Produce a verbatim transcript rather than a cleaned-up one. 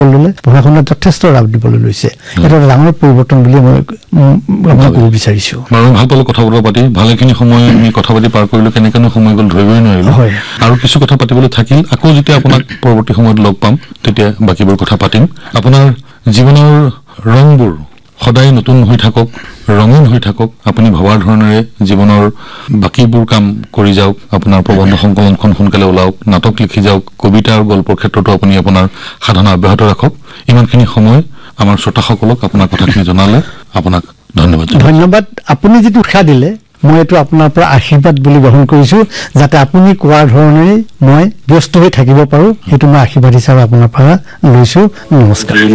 ল'লে পঢ়া শুনাত যথেষ্ট ৰাপ দিবলৈ লৈছে এটা ডাঙৰ পৰিৱৰ্তন বুলি মই আপোনাক ক'ব বিচাৰিছোঁ বাৰু ভাল পালোঁ কথা বতৰা পাতি ভালেখিনি সময় আমি কথা পাতি পাৰ কৰিলোঁ কেনেকেনো সময় গ'ল ধৰিবই নোৱাৰিলোঁ আৰু কিছু কথা পাতিবলৈ থাকিল আকৌ যেতিয়া আপোনাক পৰৱৰ্তী সময়ত লগ পাম তেতিয়া বাকীবোৰ কথা পাতিম আপোনাৰ জীৱনৰ ৰংবোৰ সদায় নতুন হৈ থাকক ৰঙীন হৈ থাকক আপুনি ভবাৰ ধৰণেৰে জীৱনৰ বাকীবোৰ কাম কৰি যাওক আপোনাৰ প্ৰবন্ধ সংকলনখন সোনকালে ওলাওক নাটক লিখি যাওক কবিতা আৰু গল্পৰ ক্ষেত্ৰতো আপুনি আপোনাৰ সাধনা অব্যাহত ৰাখক ইমানখিনি সময় আমাৰ শ্ৰোতাসকলক আপোনাৰ কথাখিনি জনালে আপোনাক ধন্যবাদ ধন্যবাদ আপুনি যিটো উৎসাহ দিলে মই এইটো আপোনাৰ পৰা আশীৰ্বাদ বুলি গ্ৰহণ কৰিছোঁ যাতে আপুনি কোৱাৰ ধৰণেই মই ব্যস্ত হৈ থাকিব পাৰোঁ সেইটো মই আশীৰ্বাদ হিচাপে আপোনাৰ পৰা লৈছোঁ নমস্কাৰ